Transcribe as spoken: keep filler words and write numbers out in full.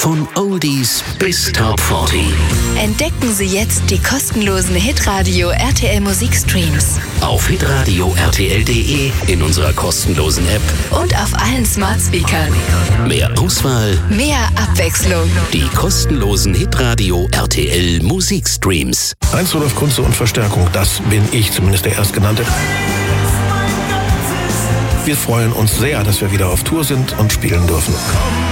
Von Oldies bis Top vierzig. Entdecken Sie jetzt die kostenlosen Hitradio R T L Musikstreams. Auf hitradio r t l punkt d e, in unserer kostenlosen App und auf allen Smart Speakern. Mehr Auswahl, mehr Abwechslung. Die kostenlosen Hitradio R T L Musikstreams. Heinz Rudolf Kunze und Verstärkung, das bin ich, zumindest der Erstgenannte. Wir freuen uns sehr, dass wir wieder auf Tour sind und spielen dürfen.